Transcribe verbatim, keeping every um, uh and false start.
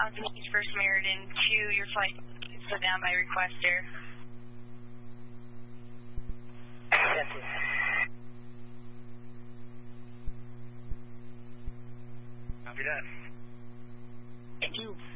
Allison East First Meriden to your flight. So down by request, sir. That's it. Copy that. Thank you.